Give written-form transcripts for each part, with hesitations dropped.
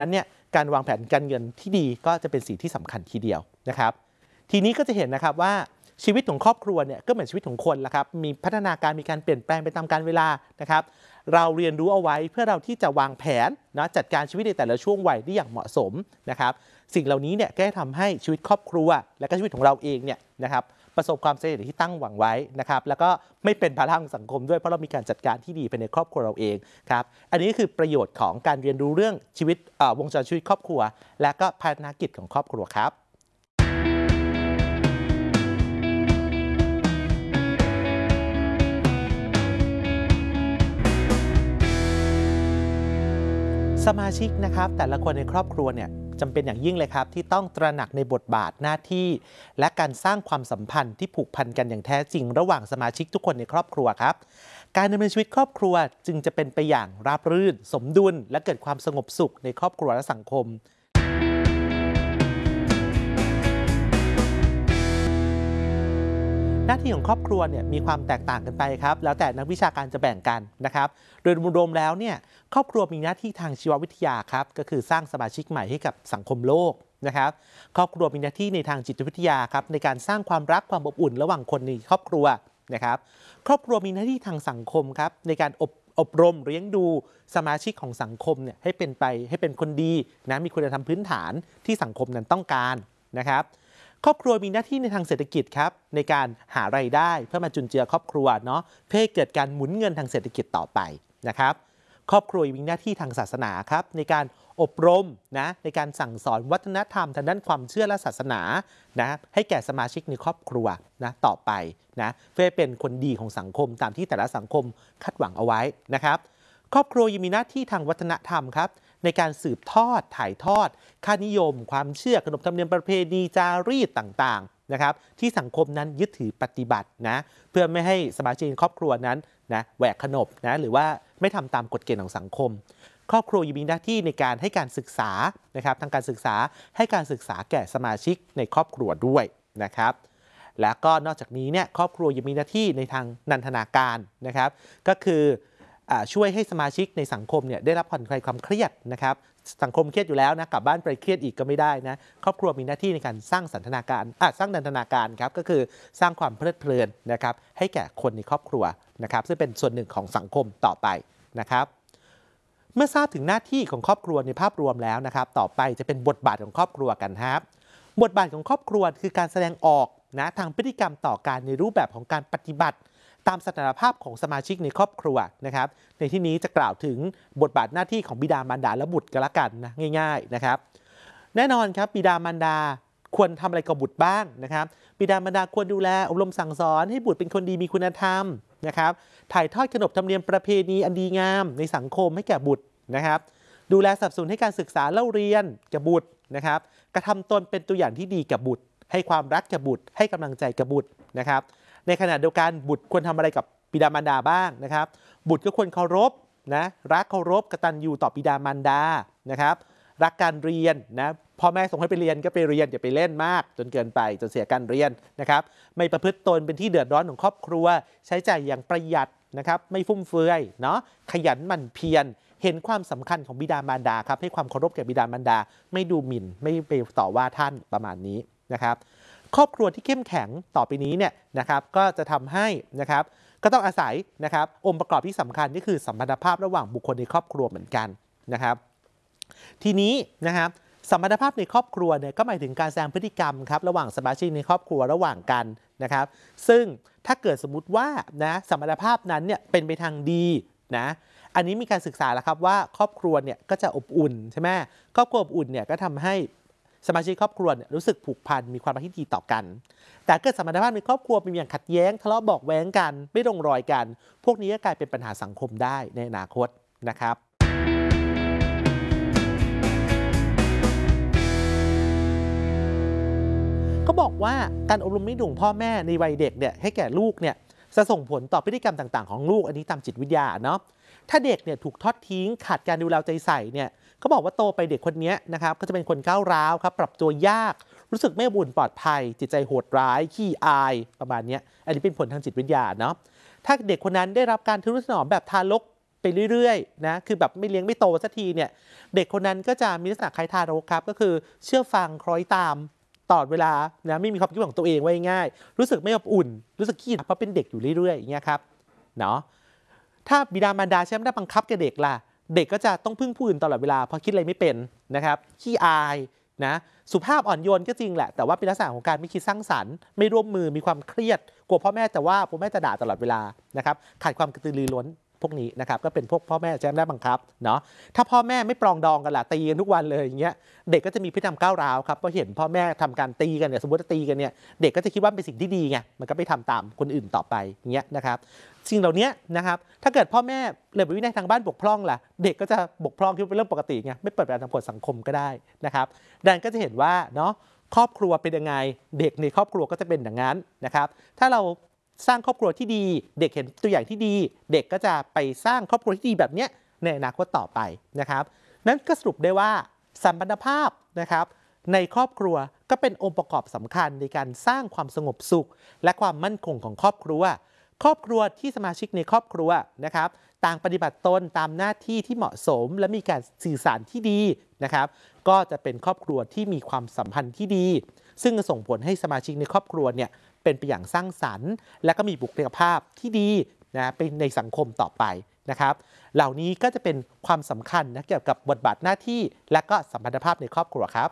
นั้นเนี่ยการวางแผนการเงินที่ดีก็จะเป็นสิ่งที่สำคัญทีเดียวนะครับทีนี้ก็จะเห็นนะครับว่าชีวิตของครอบครัวเนี่ยก็เหมือนชีวิตของคนละครับมีพัฒนาการมีการเปลี่ยนแปลงไปตามกาลเวลานะครับเราเรียนรู้เอาไว้เพื่อเราที่จะวางแผนนะจัดการชีวิตในแต่ละช่วงวัยได้อย่างเหมาะสมนะครับสิ่งเหล่านี้เนี่ยก็จะทำให้ชีวิตครอบครัวและก็ชีวิตของเราเองเนี่ยนะครับประสบความสำเร็จที่ตั้งหวังไว้นะครับแล้วก็ไม่เป็นภาระของสังคมด้วยเพราะเรามีการจัดการที่ดีภายในครอบครัวเราเองครับอันนี้คือประโยชน์ของการเรียนรู้เรื่องชีวิตวงจรชีวิตครอบครัวและก็ภารกิจของครอบครัวครับสมาชิกนะครับแต่ละคนในครอบครัวเนี่ยจำเป็นอย่างยิ่งเลยครับที่ต้องตระหนักในบทบาทหน้าที่และการสร้างความสัมพันธ์ที่ผูกพันกันอย่างแท้จริงระหว่างสมาชิกทุกคนในครอบครัวครับการดำเนินชีวิตครอบครัวจึงจะเป็นไปอย่างราบรื่นสมดุลและเกิดความสงบสุขในครอบครัวและสังคมหน้าที่ของครอบครัวเนี่ยมีความแตกต่างกันไปครับแล้วแต่นักวิชาการจะแบ่งกันนะครับโดยรวมๆแล้วเนี่ยครอบครัวมีหน้าที่ทางชีววิทยาครับก็คือสร้างสมาชิกใหม่ให้กับสังคมโลกนะครับครอบครัวมีหน้าที่ในทางจิตวิทยาครับในการสร้างความรักความอบอุ่นระหว่างคนในครอบครัวนะครับครอบครัวมีหน้าที่ทางสังคมครับในการอบรมเลี้ยงดูสมาชิกของสังคมเนี่ยให้เป็นคนดีนะมีคุณธรรมพื้นฐานที่สังคมนั้นต้องการนะครับครอบครัวมีหน้าที่ในทางเศรษฐกิจครับในการหารายได้เพื่อมาจุนเจือครอบครัวเนาะเพื่อให้เกิดการหมุนเงินทางเศรษฐกิจต่อไปนะครับครอบครัวมีหน้าที่ทางศาสนาครับในการอบรมนะในการสั่งสอนวัฒนธรรมทางด้านความเชื่อและศาสนานะให้แก่สมาชิกในครอบครัวนะต่อไปนะเพื่อเป็นคนดีของสังคมตามที่แต่ละสังคมคาดหวังเอาไว้นะครับครอบครัวยังมีหน้าที่ทางวัฒนธรรมครับในการสืบทอดถ่ายทอดค่านิยมความเชื่อขนบธรรมเนียมประเพณีจารีตต่างๆนะครับที่สังคมนั้นยึดถือปฏิบัตินะเพื่อไม่ให้สมาชิกครอบครัวนั้นนะแหวกขนบนะหรือว่าไม่ทำตามกฎเกณฑ์ของสังคมครอบครัวยังมีหน้าที่ในการให้การศึกษานะครับทางการศึกษาให้การศึกษาแก่สมาชิกในครอบครัวด้วยนะครับแล้วก็นอกจากนี้เนี่ยครอบครัวยังมีหน้าที่ในทางนันทนาการนะครับก็คือช่วยให้สมาชิกในสังคมเนี่ยได้รับผ่อนคลายความเครียดนะครับสังคมเครียดอยู่แล้วนะกลับบ้านไปเครียดอีกก็ไม่ได้นะครอบครัวมีหน้าที่ในการสร้างสันทนาการสร้างนันทนาการครับก็คือสร้างความเพลิดเพลินนะครับให้แก่คนในครอบครัวนะครับซึ่งเป็นส่วนหนึ่งของสังคมต่อไปนะครับเมื่อทราบถึงหน้าที่ของครอบครัวในภาพรวมแล้วนะครับต่อไปจะเป็นบทบาทของครอบครัวกันครับบทบาทของครอบครัวคือการแสดงออกนะทางพฤติกรรมต่อการในรูปแบบของการปฏิบัติตามสถานภาพของสมาชิกในครอบครัวนะครับในที่นี้จะกล่าวถึงบทบาทหน้าที่ของบิดามารดาและบุตรกันละกันนะง่ายๆนะครับแน่นอนครับบิดามารดาควรทำอะไรกับบุตรบ้างนะครับบิดามารดาควรดูแลอบรมสั่งสอนให้บุตรเป็นคนดีมีคุณธรรมนะครับถ่ายทอดขนบธรรมเนียมประเพณีอันดีงามในสังคมให้แก่บุตรนะครับดูแลสนับสนุนให้การศึกษาเล่าเรียนแก่บุตรนะครับกระทำตนเป็นตัวอย่างที่ดีแก่บุตรให้ความรักแก่บุตรให้กำลังใจแก่บุตรนะครับในขณะเดียวกันบุตรควรทำอะไรกับบิดามารดาบ้างนะครับบุตรก็ควรเคารพนะรักเคารพกตัญญูต่อบิดามารดานะครับรักการเรียนนะพ่อแม่ส่งให้ไปเรียนก็ไปเรียนอย่าไปเล่นมากจนเกินไปจนเสียการเรียนนะครับไม่ประพฤติตนเป็นที่เดือดร้อนของครอบครัวใช้จ่ายอย่างประหยัดนะครับไม่ฟุ่มเฟือยเนาะขยันหมั่นเพียรเห็นความสำคัญของบิดามารดาครับให้ความเคารพแก่บิดามารดาไม่ดูหมิ่นไม่ไปต่อว่าท่านประมาณนี้นะครับครอบครัวที่เข้มแข็งต่อไปนี้เนี่ยนะครับก็จะทำให้นะครับก็ต้องอาศัยนะครับองค์ประกอบที่สำคัญนี่คือสัมพันธภาพระหว่างบุคคลในครอบครัวเหมือนกันนะครับทีนี้นะครับสัมพันธภาพในครอบครัวเนี่ยก็หมายถึงการแสดงพฤติกรรมครับระหว่างสมาชิกในครอบครัวระหว่างกันนะครับซึ่งถ้าเกิดสมมุติว่านะสัมพันธภาพนั้นเนี่ยเป็นไปทางดีนะอันนี้มีการศึกษาแล้วครับว่าครอบครัวเนี่ยก็จะอบอุ่นใช่ไหมครอบครัวอบอุ่นเนี่ยก็ทำให้สมาชิกครอบครัวเนี่ยรู้สึกผูกพันมีความรักที่ดีต่อกันแต่เกิดสัมพันธภาพในครอบครัวมีอย่างขัดแย้งทะเลาะเบาะแว้งกันไม่ลงรอยกันพวกนี้ก็กลายเป็นปัญหาสังคมได้ในอนาคตนะครับก็บอกว่าการอบรมมิตรของพ่อแม่ในวัยเด็กเนี่ยให้แก่ลูกเนี่ยจะส่งผลต่อพฤติกรรมต่างๆของลูกอันนี้ตามจิตวิทยาเนาะถ้าเด็กเนี่ยถูกทอดทิ้งขาดการดูแลใจใส่เนี่ยเขาบอกว่าโตไปเด็กคนนี้นะครับก็จะเป็นคนก้าวร้าวครับปรับตัวยากรู้สึกไม่อบอุ่นปลอดภัยจิตใจโหดร้ายขี้อายประมาณนี้อันนี้เป็นผลทางจิตวิทยาเนาะถ้าเด็กคนนั้นได้รับการทนุถนอมแบบทารกไปเรื่อยๆนะคือแบบไม่เลี้ยงไม่โตสักทีเนี่ยเด็กคนนั้นก็จะมีลักษณะคล้ายทารกครับก็คือเชื่อฟังคล้อยตามตลอดเวลานะไม่มีความคิดของตัวเองไว้ง่ายรู้สึกไม่อบอุ่นรู้สึกขี้เพราะเป็นเด็กอยู่เรื่อยๆอย่างเงี้ยครับเนาะถ้าบิดามารดาใช้ไม่ได้บังคับแกเด็กล่ะเด็กก็จะต้องพึ่งผู้อื่นตลอดเวลาเพราะคิดอะไรไม่เป็นนะครับขี้อายนะสุภาพอ่อนโยนก็จริงแหละแต่ว่าเป็นลักษณะของการไม่คิดสร้างสรรค์ไม่ร่วมมือมีความเครียดกลัวพ่อแม่จะว่าพ่อแม่จะด่าตลอดเวลานะครับขาดความกระตือรือร้นพวกนี้นะครับก็เป็นพวกพ่อแม่ใช้ไม่ได้บังคับเนาะถ้าพ่อแม่ไม่ปรองดองกันล่ะตีกันทุกวันเลยอย่างเงี้ยเด็กก็จะมีพฤติกรรมก้าวร้าวครับพอเห็นพ่อแม่ทำการตีกันเนี่ยสมมติว่าตีกันเนี่ยเด็กก็จะคิดว่าเป็นสิ่งที่ดีไงมันก็ไปทำตามคนอื่นต่อไปอย่างเงี้ยนะครับสิ่งเหล่านี้นะครับถ้าเกิดพ่อแม่ระเบียบวินัยทางบ้านบกพร่องล่ะเด็กก็จะบกพร่องคิดว่าเป็นเรื่องปกติไงไม่เปิดการทำกฎสังคมก็ได้นะครับดังนั้นก็จะเห็นว่าเนาะครอบครัวเป็นยังไงเด็กในครอบครัวก็จะเป็นอย่างนั้นนะครับถ้าเราสร้างครอบครัวที่ดีเด็กเห็นตัวอย่างที่ดีเด็กก็จะไปสร้างครอบครัวที่ดีแบบนี้ในอนาคตต่อไปนะครับนั้นก็สรุปได้ว่าสัมพันธภาพนะครับในครอบครัวก็เป็นองค์ประกอบสำคัญในการสร้างความสงบสุขและความมั่นคงของครอบครัวครอบครัวที่สมาชิกในครอบครัวนะครับต่างปฏิบัติตนตามหน้าที่ที่เหมาะสมและมีการสื่อสารที่ดีนะครับก็จะเป็นครอบครัวที่มีความสัมพันธ์ที่ดีซึ่งจะส่งผลให้สมาชิกในครอบครัวเนี่ยเป็นไปอย่างสร้างสรรค์และก็มีบุคลิกภาพที่ดีนะเป็นในสังคมต่อไปนะครับเหล่านี้ก็จะเป็นความสำคัญนะเกี่ยวกับบทบาทหน้าที่และก็สัมพันธภาพในครอบครัวครับ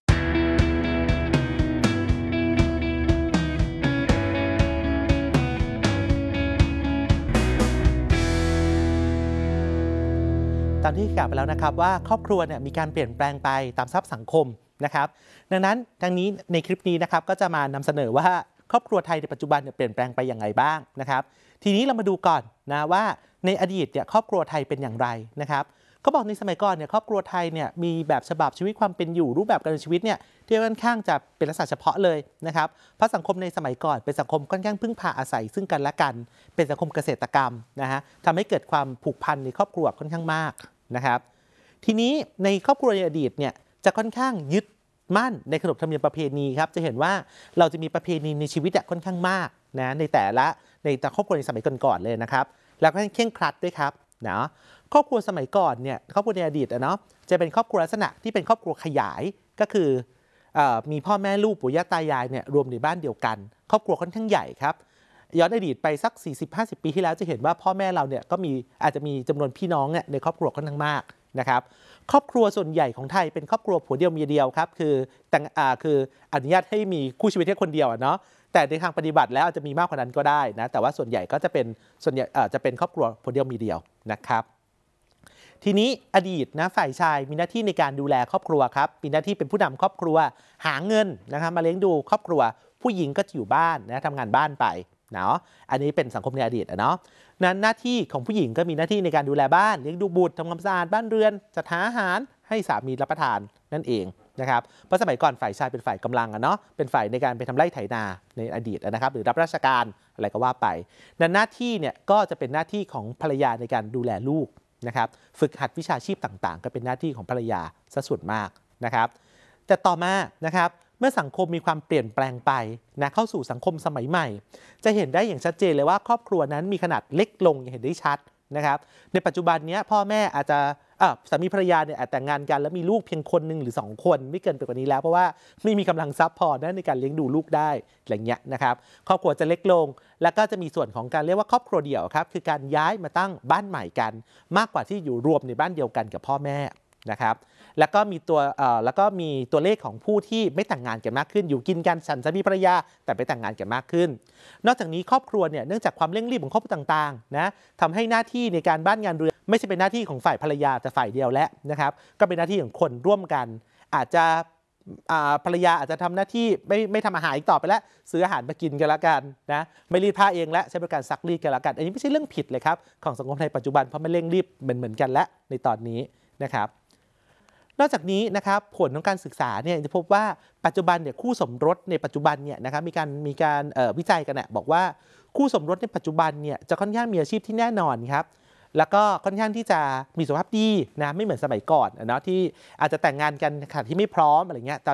ตอนที่กล่าวไปแล้วนะครับว่าครอบครัวเนี่ยมีการเปลี่ยนแปลงไปตามสภาพสังคมนะครับดังนั้นทางนี้ในคลิปนี้นะครับก็จะมานำเสนอว่าครอบครัวไทยในปัจจุบันเนี่ยเปลี่ยนแปลงไปอย่างไรบ้างนะครับทีนี้เรามาดูก่อนนะว่าในอดีตเนี่ยครอบครัวไทยเป็นอย่างไรนะครับเขาบอกในสมัยก่อนเนี่ยครอบครัวไทยเนี่ยมีแบบฉบับชีวิตความเป็นอยู่รูปแบบการดำเนินชีวิตเนี่ยที่ค่อนข้างจะเป็นลักษณะเฉพาะเลยนะครับเพราะสังคมในสมัยก่อนเป็นสังคมค่อนข้างพึ่งพาอาศัยซึ่งกันและกันเป็นสังคมเกษตรกรรมนะฮะทำให้เกิดความผูกพันในครอบครัวค่อนข้างมากนะครับทีนี้ในครอบครัวในอดีตเนี่ยจะค่อนข้างยึดมั่นในขนบธรรมเนียมประเพณีครับจะเห็นว่าเราจะมีประเพณีในชีวิตค่อนข้างมากนะในครอบครัวในสมัยก่อนๆเลยนะครับแล้วก็เคร่งครัดด้วยครับนะครอบครัวสมัยก่อนเนี่ยครอบครัวในอดีตจะเป็นครอบครัวลักษณะที่เป็นครอบครัวขยายก็คือมีพ่อแม่ลูกปู่ย่าตายายเนี่ยรวมในบ้านเดียวกันครอบครัวค่อนข้างใหญ่ครับย้อนอดีตไปสัก 40-50 ปีที่แล้วจะเห็นว่าพ่อแม่เราเนี่ยก็อาจจะมีจำนวนพี่น้องเนี่ยในครอบครัวค่อนข้างมากนะครับครอบครัวส่วนใหญ่ของไทยเป็นครอบครัวผัวเดียวเมียเดียวครับคืออนุญาตให้มีคู่ชีวิตแค่คนเดียวเนาะแต่ในทางปฏิบัติแล้วอาจจะมีมากกว่านั้นก็ได้นะแต่ว่าส่วนใหญ่ก็จะเป็นครอบครัวผัวเดียวเมียเดียวนะครับทีนี้อดีตนะฝ่ายชายมีหน้าที่ในการดูแลครอบครัวครับมีหน้าที่เป็นผู้นำครอบครัวหาเงินนะครับมาเลี้ยงดูครอบครัวผู้หญิงก็จะอยู่บ้านนะทำงานบ้านไปเนาะอันนี้เป็นสังคมในอดีตเนาะนั้นหน้าที่ของผู้หญิงก็มีหน้าที่ในการดูแลบ้านเลี้ยงดูบุตรทำความสะอาดบ้านเรือนจัดหาอาหารให้สามีรับประทานนั่นเองนะครับเพราะสมัยก่อนฝ่ายชายเป็นฝ่ายกำลังเนาะเป็นฝ่ายในการไปทำไร่ไถนาในอดีตนะครับหรือรับราชการอะไรก็ว่าไปนั้นหน้าที่เนี่ยก็จะเป็นหน้าที่ของภรรยาในการดูแลลูกนะครับฝึกหัดวิชาชีพต่างๆก็เป็นหน้าที่ของภรรยาซะส่วนมากนะครับแต่ต่อมานะครับเมื่อสังคมมีความเปลี่ยนแปลงไปนะเข้าสู่สังคมสมัยใหม่จะเห็นได้อย่างชัดเจนเลยว่าครอบครัวนั้นมีขนาดเล็กลงอย่างเห็นได้ชัดนะครับในปัจจุบันนี้พ่อแม่อาจจะสามีภรรยาเนี่ยอาจแต่งงานกันแล้วมีลูกเพียงคนหนึ่งหรือ2คนไม่เกินไปกว่านี้แล้วเพราะว่าไม่มีกำลังทรัพย์พอในการเลี้ยงดูลูกได้อะไรเงี้ยนะครับครอบครัวจะเล็กลงแล้วก็จะมีส่วนของการเรียกว่าครอบครัวเดี่ยวครับคือการย้ายมาตั้งบ้านใหม่กันมากกว่าที่อยู่รวมในบ้านเดียวกันกับพ่อแม่นะครับแล้วก็มีตัวเลขของผู้ที่ไม่แต่งงานกันมากขึ้นอยู่กินกันฉันสามีภรรยาแต่ไม่แต่งงานกันมากขึ้นนอกจากนี้ครอบครัวเนี่ยเนื่องจากความเร่งรีบของครอบครัวต่างๆนะทำให้หน้าที่ในการบ้านงานเรือนไม่ใช่เป็นหน้าที่ของฝ่ายภรรยาแต่ฝ่ายเดียวแล้วนะครับก็เป็นหน้าที่ของคนร่วมกันอาจจะภรรยาอาจจะทำหน้าที่ไม่ทำอาหารอีกต่อไปแล้วซื้ออาหารมากินกันแล้วกันนะไม่รีดผ้าเองแล้วใช้บริการซักรีดกันแล้วกันอันนี้ไม่ใช่เรื่องผิดเลยครับของสังคมไทยปัจจุบันเพราะมันเร่งรีบเหมือนกันแล้วในตอนนี้นะครับนอกจากนี้นะครับผลของการศึกษาเนี่ยจะพบว่าปัจจุบันเนี่ยคู่สมรสในปัจจุบันเนี่ยนะครับมีการวิจัยกันบอกว่าคู่สมรสในปัจจุบันเนี่ยจะค่อนข้างมีอาชีพที่แน่นอนครับแล้วก็ค่อนข้างที่จะมีสุขภาพดีนะไม่เหมือนสมัยก่อนที่อาจจะแต่งงานกันขณะที่ไม่พร้อมอะไรเงี้ยตอนนี้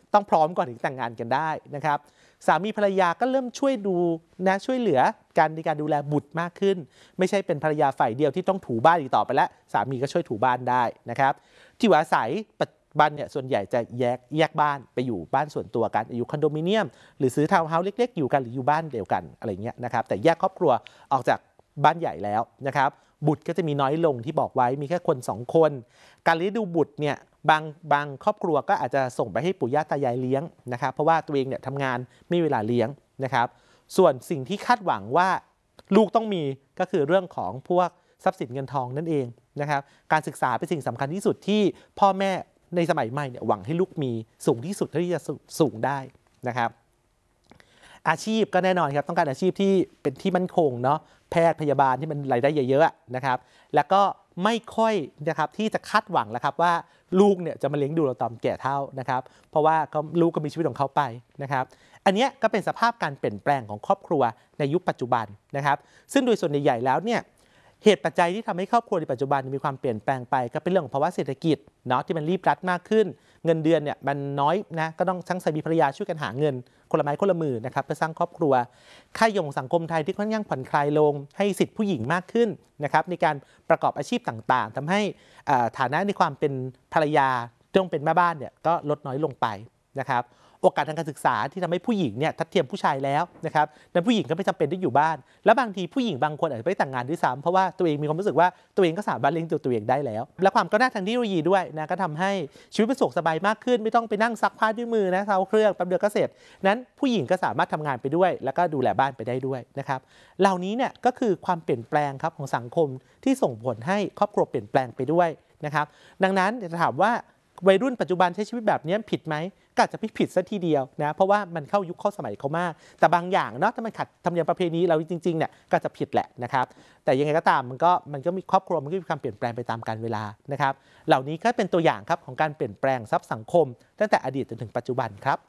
ต้องพร้อมก่อนถึงแต่งงานกันได้นะครับสามีภรรยาก็เริ่มช่วยดูนะช่วยเหลือกันในการดูแลบุตรมากขึ้นไม่ใช่เป็นภรรยาฝ่ายเดียวที่ต้องถูบ้านอีกต่อไปแล้วสามีก็ช่วยถูบ้านได้นะครับที่อยู่อาศัยปัจจุบันเนี่ยส่วนใหญ่จะแยกบ้านไปอยู่บ้านส่วนตัวกันอยู่คอนโดมิเนียมหรือซื้อทาวน์เฮาส์เล็กๆอยู่กันหรืออยู่บ้านเดียวกันอะไรเงี้ยนะครับแต่แยกครอบครัวออกจากบ้านใหญ่แล้วนะครับบุตรก็จะมีน้อยลงที่บอกไว้มีแค่คน2คนการเลี้ยงดูบุตรเนี่ยบางครอบครัวก็อาจจะส่งไปให้ปู่ย่าตายายเลี้ยงนะครับเพราะว่าตัวเองเนี่ยทำงานไม่มีเวลาเลี้ยงนะครับส่วนสิ่งที่คาดหวังว่าลูกต้องมีก็คือเรื่องของพวกทรัพย์สินเงินทองนั่นเองนะครับการศึกษาเป็นสิ่งสำคัญที่สุดที่พ่อแม่ในสมัยใหม่เนี่ยหวังให้ลูกมีสูงที่สุดเท่าที่จะสูงได้นะครับอาชีพก็แน่นอนครับต้องการอาชีพที่เป็นที่มั่นคงเนาะแพทย์พยาบาลที่มันรายได้เยอะๆนะครับแล้วก็ไม่ค่อยนะครับที่จะคาดหวังแล้วครับว่าลูกเนี่ยจะมาเลี้ยงดูเราตอนแก่เฒ่านะครับเพราะว่าลูกก็มีชีวิตของเขาไปนะครับอันนี้ก็เป็นสภาพการเปลี่ยนแปลงของครอบครัวในยุคปัจจุบันนะครับซึ่งโดยส่วนใหญ่แล้วเนี่ยเหตุปัจจัยที่ทำให้ครอบครัวในปัจจุบันมีความเปลี่ยนแปลงไปก็เป็นเรื่องของภาวะเศรษฐกิจเนาะที่มันรีบรัดมากขึ้นเงินเดือนเนี่ยมันน้อยนะก็ต้องทั้งสามีภรรยาช่วยกันหาเงินคนละไม้คนละมือนะครับเพื่อสร้างครอบครัวค่านิยมสังคมไทยที่ค่อนข้างผ่อนคลายลงให้สิทธิผู้หญิงมากขึ้นนะครับในการประกอบอาชีพต่างๆทำให้ฐานะในความเป็นภรรยาต้องเป็นแม่บ้านเนี่ยก็ลดน้อยลงไปนะครับโอกาสทางการศึกษาที่ทำให้ผู้หญิงเนี่ยทัดเทียมผู้ชายแล้วนะครับแต่ผู้หญิงก็ไม่จำเป็นต้องอยู่บ้านแล้วบางทีผู้หญิงบางคนอาจจะไม่แต่งงานด้วยซ้ำเพราะว่าตัวเองมีความรู้สึกว่าตัวเองก็สามารถเลี้ยงตัวเองได้แล้วและความก้าวหน้าทางเทคโนโลยีด้วยนะก็ทำให้ชีวิตมันสะดวกสบายมากขึ้นไม่ต้องไปนั่งซักผ้าด้วยมือนะเท้าเครื่องแป๊บเดียวก็เสร็จนั้นผู้หญิงก็สามารถทำงานไปด้วยแล้วก็ดูแลบ้านไปได้ด้วยนะครับเหล่านี้เนี่ยก็คือความเปลี่ยนแปลงครับของสังคมที่ส่งผลให้ครอบครัวเปลี่ยนแปลงไปด้วยนะครับดังนั้นจะถามว่าวัยรุ่นปัจจุบันใช้ชีวิตแบบนี้ผิดไหมก็อาจจะไม่ผิดซะทีเดียวนะเพราะว่ามันเข้ายุคเข้าสมัยเขามากแต่บางอย่างเนาะถ้ามันขัดธรรมเนียมประเพณีเราจริงๆเนี่ยก็จะผิดแหละนะครับแต่ยังไงก็ตามมันก็มีครอบครัวมันก็มีความเปลี่ยนแปลงไปตามกาลเวลานะครับเหล่านี้ก็เป็นตัวอย่างครับของการเปลี่ยนแปลงทรัพย์สังคมตั้งแต่อดีตจนถึงปัจจุบันครับ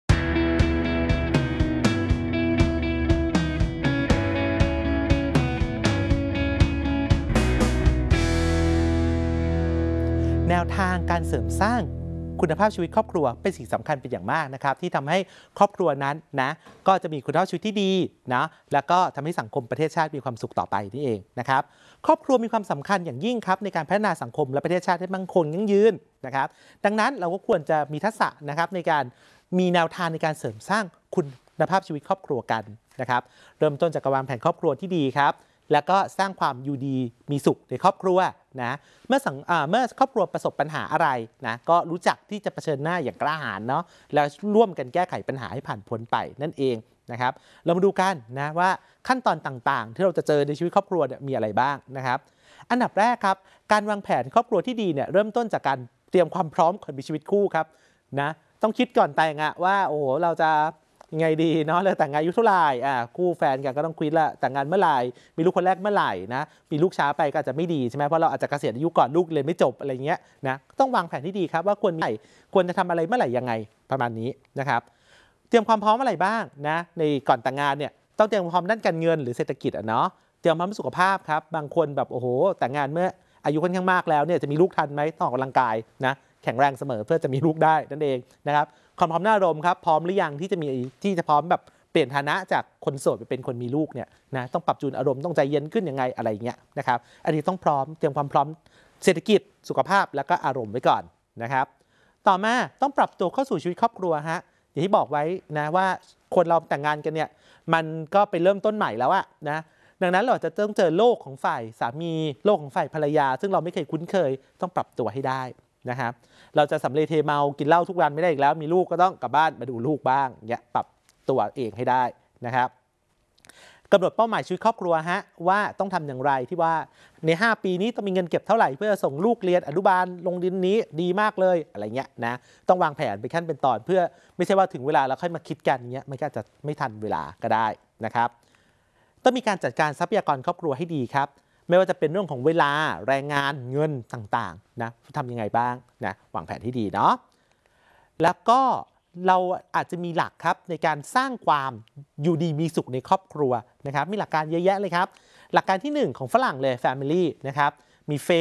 แนวทางการเสริมสร้างคุณภาพชีวิตครอบครัวเป็นสิ่งสำคัญเป็นอย่างมากนะครับที่ทำให้ครอบครัวนั้นนะก็จะมีคุณภาพชีวิตที่ดีนะแล้วก็ทำให้สังคมประเทศชาติมีความสุขต่อไปนี่เองนะครับครอบครัวมีความสำคัญอย่างยิ่งครับในการพัฒนาสังคมและประเทศชาติให้มั่นคงยั่งยืนนะครับดังนั้นเราก็ควรจะมีทักษะนะครับในการมีแนวทางในการเสริมสร้างคุณภาพชีวิตครอบครัวกันนะครับเริ่มต้นจากการวางแผนครอบครัวที่ดีครับแล้วก็สร้างความอยู่ดีมีสุขในครอบครัวนะเมื่อครอบครัวประสบปัญหาอะไรนะก็รู้จักที่จะเผชิญหน้าอย่างกล้าหาญเนาะแล้วร่วมกันแก้ไขปัญหาให้ผ่านพ้นไปนั่นเองนะครับเรามาดูกันนะว่าขั้นตอนต่างๆที่เราจะเจอในชีวิตครอบครัวมีอะไรบ้างนะครับอันดับแรกครับการวางแผนครอบครัวที่ดีเนี่ยเริ่มต้นจากการเตรียมความพร้อมก่อนมีชีวิตคู่ครับนะต้องคิดก่อนแต่งว่าโอ้โหเราจะยังไงดีเนาะเลยแต่งงานอายุเท่าไหร่คู่แฟนกันก็ต้องคิดละแต่งงานเมื่อไหร่มีลูกคนแรกเมื่อไหร่นะมีลูกช้าไปก็อาจจะไม่ดีใช่ไหมเพราะเราอาจจะเกษียณอายุก่อนลูกเรียนไม่จบอะไรเงี้ยนะต้องวางแผนที่ดีครับว่าควรจะทำอะไรเมื่อไหร่ยังไงประมาณนี้นะครับเตรียมความพร้อมอะไรบ้างนะในก่อนแต่งงานเนี่ยต้องเตรียมความด้านการเงินหรือเศรษฐกิจเนาะเตรียมความสุขภาพครับบางคนแบบโอ้โหแต่งงานเมื่ออายุค่อนข้างมากแล้วเนี่ยจะมีลูกทันไหมต้องออกกำลังกายนะแข็งแรงเสมอเพื่อจะมีลูกได้นั่นเองนะครับความพร้อมหน้าอารมณ์ครับพร้อมหรือยังที่จะพร้อมแบบเปลี่ยนฐานะจากคนโสดไปเป็นคนมีลูกเนี่ยนะต้องปรับจูนอารมณ์ต้องใจเย็นขึ้นยังไงอะไรเงี้ยนะครับอันนี้ต้องพร้อมเตรียมความพร้อมเศรษฐกิจสุขภาพแล้วก็อารมณ์ไว้ก่อนนะครับต่อมาต้องปรับตัวเข้าสู่ชีวิตครอบครัวอย่างที่บอกไว้นะว่าคนเราแต่งงานกันเนี่ยมันก็ไปเริ่มต้นใหม่แล้วนะดังนั้นเราจะต้องเจอโลกของฝ่ายสามีโลกของฝ่ายภรรยาซึ่งเราไม่เคยคุ้นเคยต้องปรับตัวให้ได้นะครับเราจะสำเร็จเทเมากินเหล้าทุกวันไม่ได้อีกแล้วมีลูกก็ต้องกลับบ้านมาดูลูกบ้างเนี่ยปรับตัวเองให้ได้นะครับกำหนดเป้าหมายชีวิตครอบครัวว่าต้องทำอย่างไรที่ว่าใน5ปีนี้ต้องมีเงินเก็บเท่าไหร่เพื่อส่งลูกเรียนอนุบาลลงดินนี้ดีมากเลยอะไรเงี้ยนะต้องวางแผนเป็นขั้นเป็นตอนเพื่อไม่ใช่ว่าถึงเวลาแล้วค่อยมาคิดกันเงี้ยมันก็จะไม่ทันเวลาก็ได้นะครับต้องมีการจัดการทรัพยากรครอบครัวให้ดีครับไม่ว่าจะเป็นเรื่องของเวลาแรงงานเงินต่างๆนะทำยังไงบ้างนะวางแผนที่ดีเนาะแล้วก็เราอาจจะมีหลักครับในการสร้างความอยู่ดีมีสุขในครอบครัวนะครับมีหลักการเยอะแยะเลยครับหลักการที่1ของฝรั่งเลย Family นะครับมี Faith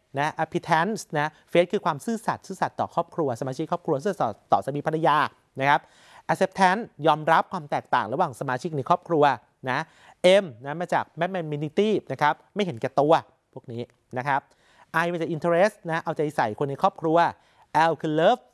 นะ appetence นะ faith คือความซื่อสัตย์ต่อครอบครัวสมาชิกครอบครัวซื่อสัตย์ต่อสามีภรรยานะครับ acceptance ยอมรับความแตกต่างระหว่างสมาชิกในครอบครัวนะ M นะมาจาก magnanimity นะครับไม่เห็นแก่ตัวพวกนี้นะครับ I มาจาก interest นะเอาใจใส่คนในครอบครัว L คือ love